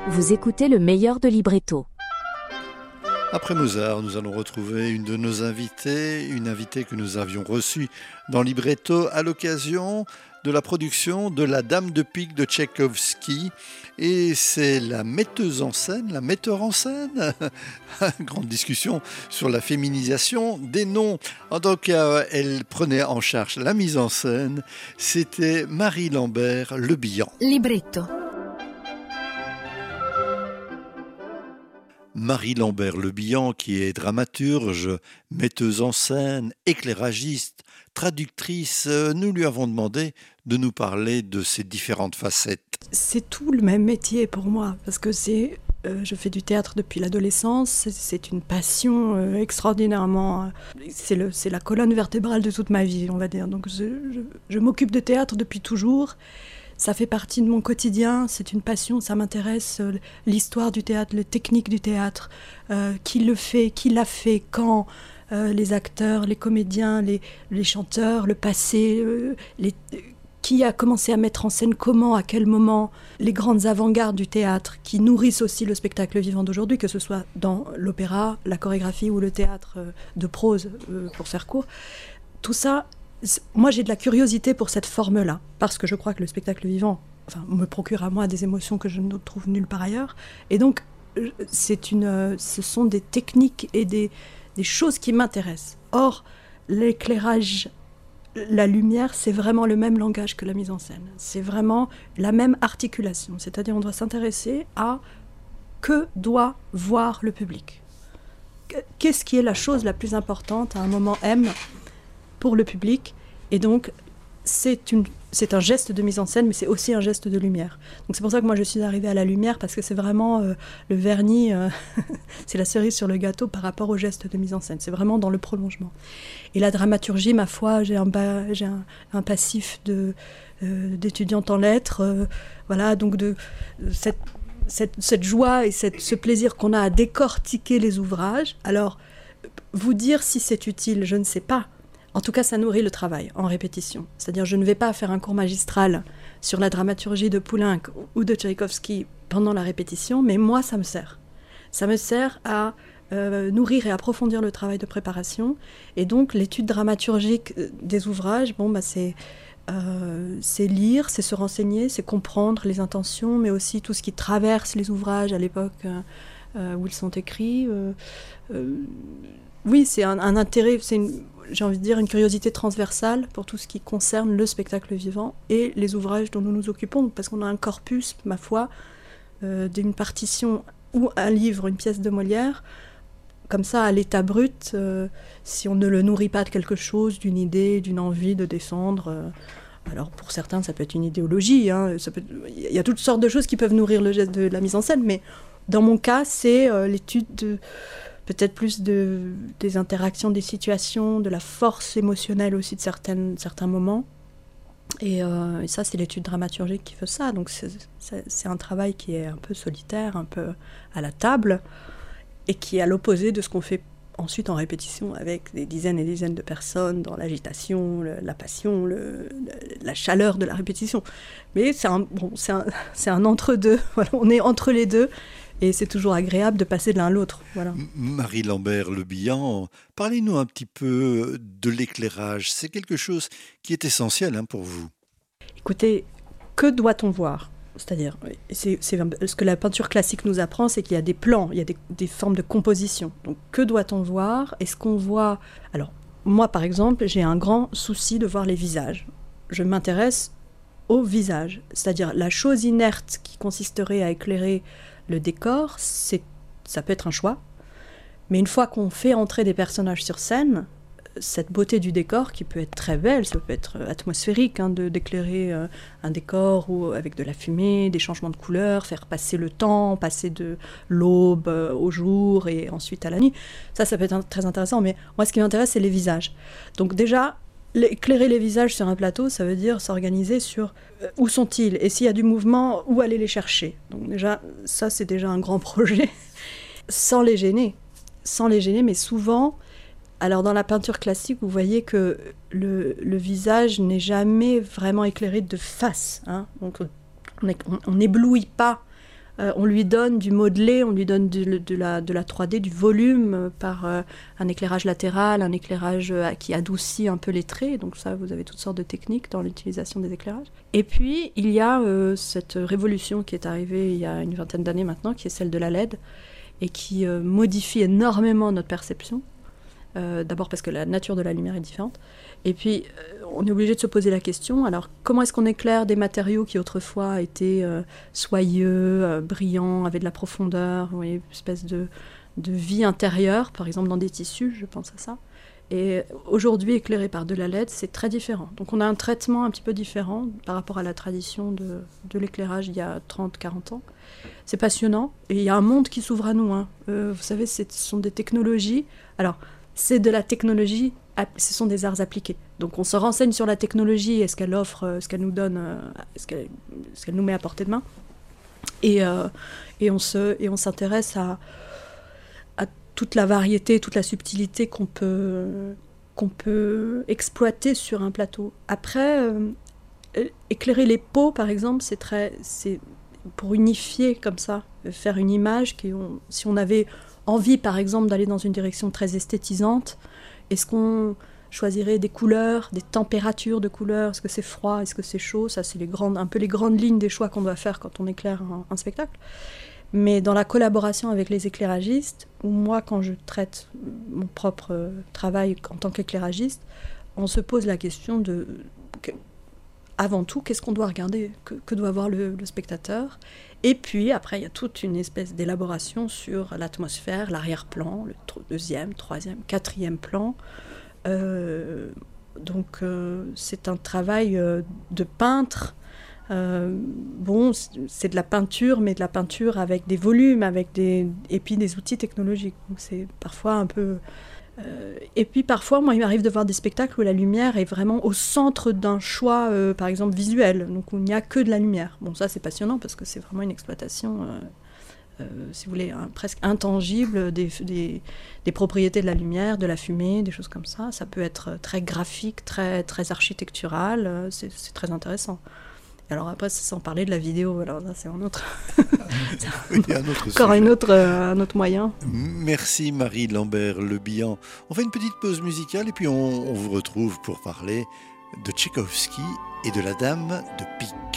Vous écoutez le meilleur de Libretto. Après Mozart, nous allons retrouver une de nos invitées, une invitée que nous avions reçue dans Libretto à l'occasion de la production de La Dame de pique de Tchaïkovski. Et c'est la metteuse en scène, la metteur en scène, grande discussion sur la féminisation des noms. En tant qu'elle prenait en charge la mise en scène, c'était Marie Lambert Le Bihan. Libretto. Marie Lambert Le Bihan, qui est dramaturge, metteuse en scène, éclairagiste, traductrice, nous lui avons demandé de nous parler de ses différentes facettes. C'est tout le même métier pour moi, parce que je fais du théâtre depuis l'adolescence, c'est une passion extraordinairement... C'est la colonne vertébrale de toute ma vie, on va dire. Donc je m'occupe de théâtre depuis toujours. Ça fait partie de mon quotidien, c'est une passion, ça m'intéresse, l'histoire du théâtre, les techniques du théâtre, qui le fait, qui l'a fait, quand, les acteurs, les comédiens, les chanteurs, le passé, qui a commencé à mettre en scène comment, à quel moment, les grandes avant-gardes du théâtre qui nourrissent aussi le spectacle vivant d'aujourd'hui, que ce soit dans l'opéra, la chorégraphie ou le théâtre de prose, pour faire court. Tout ça... Moi, j'ai de la curiosité pour cette forme-là, parce que je crois que le spectacle vivant me procure à moi des émotions que je ne trouve nulle part ailleurs. Et donc, ce sont des techniques et des choses qui m'intéressent. Or, l'éclairage, la lumière, c'est vraiment le même langage que la mise en scène. C'est vraiment la même articulation. C'est-à-dire, on doit s'intéresser à que doit voir le public. Qu'est-ce qui est la chose la plus importante à un moment M pour le public, et donc c'est un geste de mise en scène, mais c'est aussi un geste de lumière. Donc c'est pour ça que moi je suis arrivée à la lumière, parce que c'est vraiment le vernis, c'est la cerise sur le gâteau par rapport au geste de mise en scène. C'est vraiment dans le prolongement. Et la dramaturgie, ma foi, j'ai un passif d'étudiante en lettres, voilà, donc de cette joie et ce plaisir qu'on a à décortiquer les ouvrages. Alors, vous dire si c'est utile, je ne sais pas. En tout cas, ça nourrit le travail en répétition. C'est-à-dire, je ne vais pas faire un cours magistral sur la dramaturgie de Poulenc ou de Tchaïkovski pendant la répétition, mais moi, ça me sert. Ça me sert à nourrir et approfondir le travail de préparation. Et donc, l'étude dramaturgique des ouvrages, c'est lire, c'est se renseigner, c'est comprendre les intentions, mais aussi tout ce qui traverse les ouvrages à l'époque où ils sont écrits. Oui, c'est un intérêt, j'ai envie de dire, une curiosité transversale pour tout ce qui concerne le spectacle vivant et les ouvrages dont nous nous occupons, parce qu'on a un corpus, ma foi, d'une partition ou un livre, une pièce de Molière, comme ça, à l'état brut, si on ne le nourrit pas de quelque chose, d'une idée, d'une envie de descendre. Alors pour certains, ça peut être une idéologie, il y a toutes sortes de choses qui peuvent nourrir le geste de la mise en scène, mais dans mon cas, c'est l'étude peut-être plus des interactions, des situations, de la force émotionnelle aussi de certains moments. Et ça, c'est l'étude dramaturgique qui fait ça. Donc c'est un travail qui est un peu solitaire, un peu à la table, et qui est à l'opposé de ce qu'on fait ensuite en répétition avec des dizaines et des dizaines de personnes dans l'agitation, la passion, la chaleur de la répétition. Mais c'est un entre-deux. Voilà, on est entre les deux. Et c'est toujours agréable de passer de l'un à l'autre. Voilà. Marie Lambert Le Bihan, parlez-nous un petit peu de l'éclairage. C'est quelque chose qui est essentiel pour vous. Écoutez, que doit-on voir ? C'est-à-dire, ce que la peinture classique nous apprend, c'est qu'il y a des plans, il y a des formes de composition. Donc, que doit-on voir ? Est-ce qu'on voit... Alors, moi, par exemple, j'ai un grand souci de voir les visages. Je m'intéresse aux visages. C'est-à-dire, la chose inerte qui consisterait à éclairer le décor, ça peut être un choix, mais une fois qu'on fait entrer des personnages sur scène, cette beauté du décor qui peut être très belle, ça peut être atmosphérique d'éclairer un décor ou avec de la fumée, des changements de couleurs, faire passer le temps, passer de l'aube au jour et ensuite à la nuit. Ça peut être très intéressant, mais moi ce qui m'intéresse, c'est les visages. Donc déjà, éclairer les visages sur un plateau, ça veut dire s'organiser sur où sont-ils et s'il y a du mouvement, où aller les chercher. Donc déjà, ça c'est déjà un grand projet, sans les gêner, mais souvent, alors dans la peinture classique, vous voyez que le visage n'est jamais vraiment éclairé de face, Donc on n'éblouit pas On lui donne du modelé, on lui donne de la 3D, du volume par un éclairage latéral, un éclairage qui adoucit un peu les traits. Donc ça, vous avez toutes sortes de techniques dans l'utilisation des éclairages. Et puis, il y a cette révolution qui est arrivée il y a une vingtaine d'années maintenant, qui est celle de la LED, et qui modifie énormément notre perception. D'abord parce que la nature de la lumière est différente. Et puis, on est obligé de se poser la question, alors comment est-ce qu'on éclaire des matériaux qui autrefois étaient soyeux, brillants, avaient de la profondeur, une espèce de vie intérieure, par exemple dans des tissus, je pense à ça. Et aujourd'hui, éclairé par de la LED, c'est très différent. Donc on a un traitement un petit peu différent par rapport à la tradition de l'éclairage il y a 30-40 ans. C'est passionnant, et il y a un monde qui s'ouvre à nous. Vous savez, ce sont des technologies. Alors, c'est de la technologie, ce sont des arts appliqués. Donc on se renseigne sur la technologie et ce qu'elle offre, ce qu'elle nous donne, ce qu'elle nous met à portée de main. Et on s'intéresse à toute la variété, toute la subtilité qu'on peut exploiter sur un plateau. Après, éclairer les peaux, par exemple, c'est pour unifier comme ça, faire une image si on avait envie, par exemple, d'aller dans une direction très esthétisante, est-ce qu'on choisirait des couleurs, des températures de couleurs, est-ce que c'est froid, est-ce que c'est chaud, ça c'est un peu les grandes lignes des choix qu'on doit faire quand on éclaire un spectacle. Mais dans la collaboration avec les éclairagistes, ou moi quand je traite mon propre travail en tant qu'éclairagiste, on se pose la question avant tout, qu'est-ce qu'on doit regarder, que doit voir le spectateur. Et puis après, il y a toute une espèce d'élaboration sur l'atmosphère, l'arrière-plan, le deuxième, troisième, quatrième plan. Donc c'est un travail de peintre. C'est de la peinture, mais de la peinture avec des volumes, et puis des outils technologiques. Donc c'est parfois un peu... Et puis parfois, moi, il m'arrive de voir des spectacles où la lumière est vraiment au centre d'un choix, par exemple, visuel, donc où il n'y a que de la lumière. Bon, ça, c'est passionnant parce que c'est vraiment une exploitation, si vous voulez, presque intangible des propriétés de la lumière, de la fumée, des choses comme ça. Ça peut être très graphique, très, très architectural, c'est très intéressant. Alors après, sans parler de la vidéo, alors là, c'est un autre... encore un autre moyen. Merci Marie Lambert-Le Bihan. On fait une petite pause musicale et puis on vous retrouve pour parler de Tchaïkovski et de la Dame de Pique.